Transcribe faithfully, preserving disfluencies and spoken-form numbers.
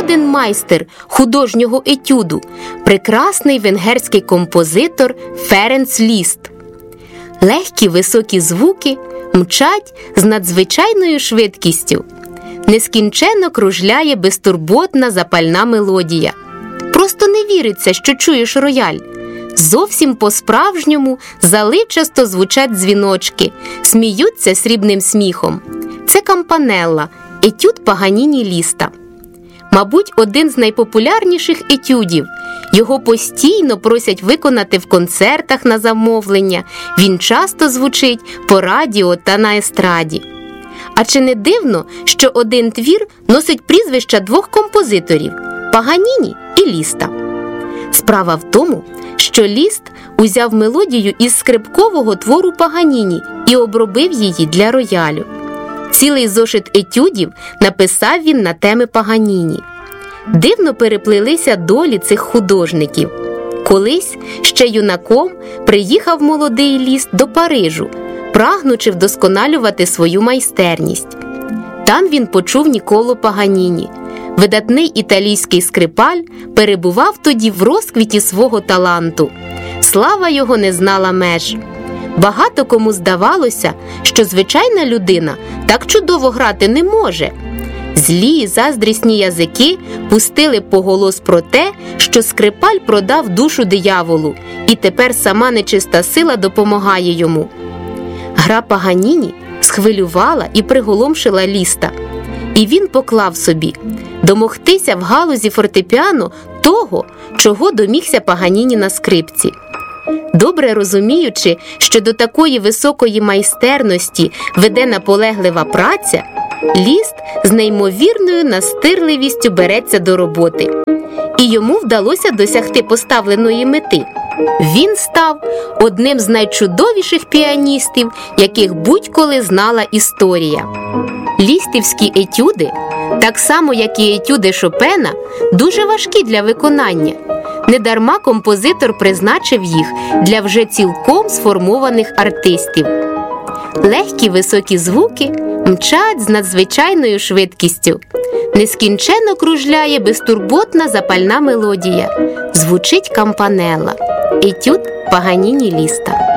один майстер художнього етюду – прекрасний венгерський композитор Ференц Ліст. Легкі високі звуки мчать з надзвичайною швидкістю. Нескінченно кружляє безтурботна запальна мелодія. Просто не віриться, що чуєш рояль. Зовсім по-справжньому заливчасто звучать дзвіночки, сміються срібним сміхом. Це кампанелла, етюд Паганіні Ліста. Мабуть, один з найпопулярніших етюдів. Його постійно просять виконати в концертах на замовлення. Він часто звучить по радіо та на естраді. А чи не дивно, що один твір носить прізвища двох композиторів – Паганіні і Ліста? Справа в тому, що Ліст узяв мелодію із скрипкового твору Паганіні і обробив її для роялю. Цілий зошит етюдів написав він на теми Паганіні. Дивно переплилися долі цих художників. Колись, ще юнаком, приїхав молодий Ліст до Парижу, прагнучи вдосконалювати свою майстерність. Там він почув Ніколо Паганіні. Видатний італійський скрипаль перебував тоді в розквіті свого таланту. Слава його не знала меж. Багато кому здавалося, що звичайна людина так чудово грати не може. Злі й заздрісні язики пустили поголос про те, що скрипаль продав душу дияволу, і тепер сама нечиста сила допомагає йому. Гра Паганіні схвилювала і приголомшила Ліста. І він поклав собі домогтися в галузі фортепіано того, чого домігся Паганіні на скрипці. Добре розуміючи, що до такої високої майстерності веде наполеглива праця, Ліст з неймовірною настирливістю береться до роботи. І йому вдалося досягти поставленої мети. Він став одним з найчудовіших піаністів, яких будь-коли знала історія. Лістівські етюди, так само як і етюди Шопена, дуже важкі для виконання. Недарма композитор призначив їх для вже цілком сформованих артистів. Легкі високі звуки мчать з надзвичайною швидкістю. Нескінченно кружляє безтурботна запальна мелодія. Звучить кампанелла. Етюд Паганіні Ліста.